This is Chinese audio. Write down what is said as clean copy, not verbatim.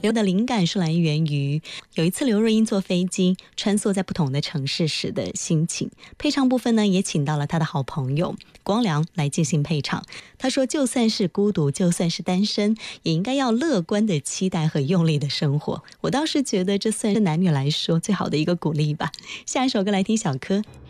刘的灵感是来源于有一次刘若英坐飞机穿梭在不同的城市时的心情。配唱部分呢，也请到了他的好朋友光良来进行配唱。他说，就算是孤独，就算是单身，也应该要乐观的期待和用力的生活。我倒是觉得这算是男女来说最好的一个鼓励吧。下一首歌来听小柯。